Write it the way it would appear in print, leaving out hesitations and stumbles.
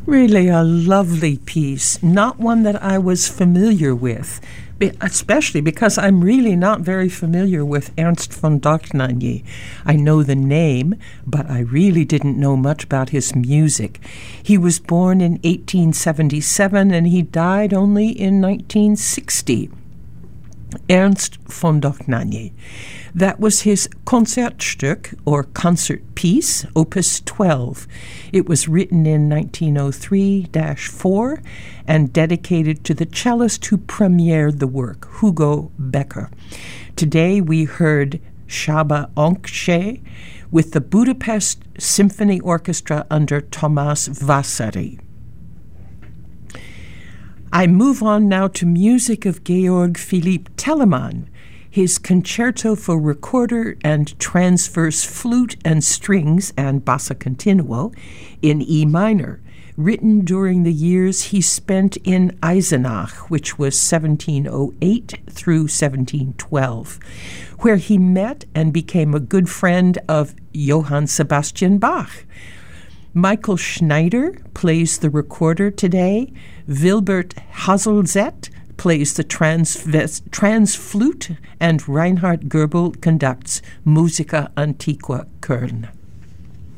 Really a lovely piece, not one that I was familiar with, especially because I'm really not very familiar with Ernst von Dohnanyi. I know the name, but I really didn't know much about his music. He was born in 1877 and he died only in 1960. Ernst von Dohnanyi. That was his Concertstück, or concert piece, Opus 12. It was written in 1903-4 and dedicated to the cellist who premiered the work, Hugo Becker. Today we heard Csaba Önkse with the Budapest Symphony Orchestra under Tamás Vasari. I move on now to music of Georg Philipp Telemann, his Concerto for Recorder and Transverse Flute and Strings and Bassa Continuo in E minor, written during the years he spent in Eisenach, which was 1708 through 1712, where he met and became a good friend of Johann Sebastian Bach. Michael Schneider plays the recorder today. Wilbert Hazelzet plays the transflute, and Reinhard Goebel conducts Musica Antiqua Köln.